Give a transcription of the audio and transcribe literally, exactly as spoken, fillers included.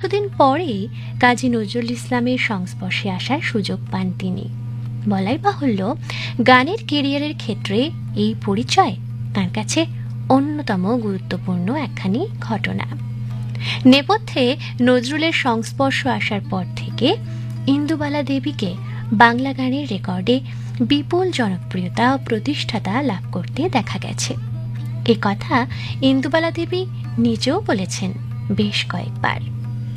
কিছুদিন পরেই কাজী নজরুল ইসলামের সংস্পর্শে আসার সুযোগ পান তিনি। বলাই বাহুল্য, গানের কেরিয়ারের ক্ষেত্রে এই পরিচয় তার কাছে অন্যতম গুরুত্বপূর্ণ একখানি ঘটনা। নেপথ্যে নজরুলের সংস্পর্শ আসার পর থেকে ইন্দুবালা দেবীকে বাংলা গানের রেকর্ডে বিপুল জনপ্রিয়তা ও প্রতিষ্ঠাতা লাভ করতে দেখা গেছে। এ কথা ইন্দুবালা দেবী নিজেও বলেছেন বেশ কয়েকবার।